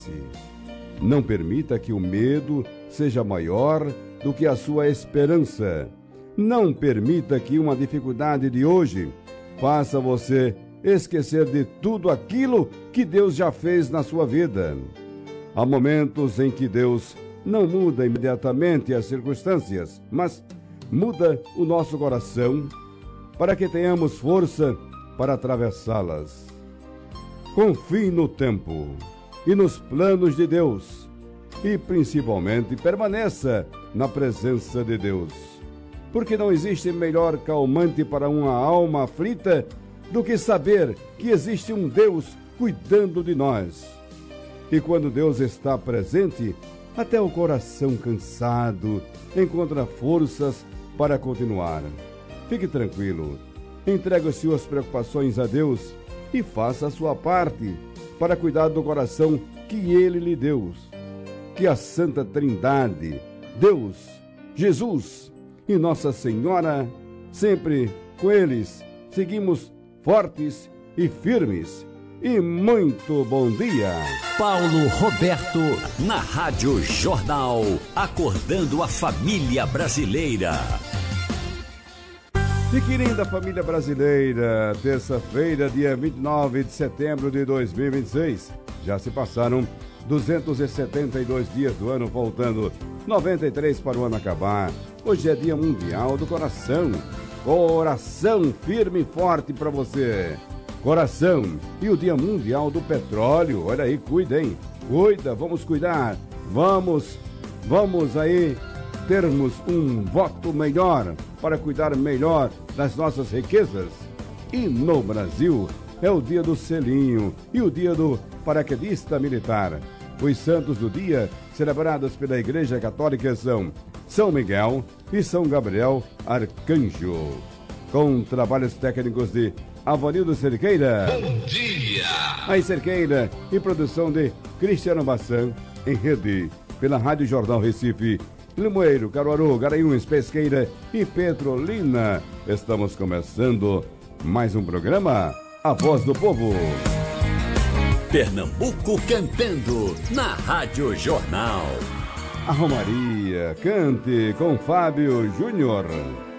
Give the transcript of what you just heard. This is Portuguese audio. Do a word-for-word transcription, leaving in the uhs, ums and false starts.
Não permita que o medo seja maior do que a sua esperança. Não permita que uma dificuldade de hoje faça você esquecer de tudo aquilo que Deus já fez na sua vida. Há momentos em que Deus não muda imediatamente as circunstâncias, mas muda o nosso coração para que tenhamos força para atravessá-las. Confie no tempo e nos planos de Deus e, principalmente, permaneça na presença de Deus, porque não existe melhor calmante para uma alma aflita do que saber que existe um Deus cuidando de nós. E quando Deus está presente, até o coração cansado encontra forças para continuar. Fique tranquilo, entregue as suas preocupações a Deus e faça a sua parte para cuidar do coração que Ele lhe deu. Que a Santa Trindade, Deus, Jesus e Nossa Senhora, sempre com eles, seguimos fortes e firmes. E muito bom dia. Paulo Roberto, na Rádio Jornal, acordando a família brasileira. E que linda família brasileira, terça-feira, dia vinte e nove de setembro de dois mil e vinte e seis. Já se passaram duzentos e setenta e dois dias do ano, faltando noventa e três para o ano acabar. Hoje é Dia Mundial do Coração. Coração firme e forte para você. Coração. E o Dia Mundial do Petróleo. Olha aí, cuida, hein? Cuida, vamos cuidar. Vamos, vamos aí termos um voto melhor para cuidar melhor das nossas riquezas. E no Brasil é o dia do selinho e o dia do paraquedista militar. Os santos do dia, celebrados pela Igreja Católica, são São Miguel e São Gabriel Arcanjo. Com trabalhos técnicos de Avanildo Cerqueira. Bom dia! A Cerqueira e produção de Cristiano Bassan, em rede pela Rádio Jornal Recife, Limoeiro, Caruaru, Garanhuns, Pesqueira e Petrolina. Estamos começando mais um programa, A Voz do Povo. Pernambuco cantando na Rádio Jornal. A Romaria, cante com Fábio Júnior.